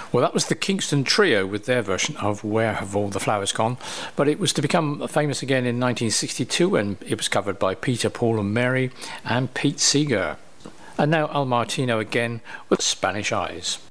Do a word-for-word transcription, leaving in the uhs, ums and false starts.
Well, that was the Kingston Trio with their version of Where Have All the Flowers Gone? But it was to become famous again in nineteen sixty-two when it was covered by Peter, Paul and Mary and Pete Seeger. And now Al Martino again with Spanish Eyes.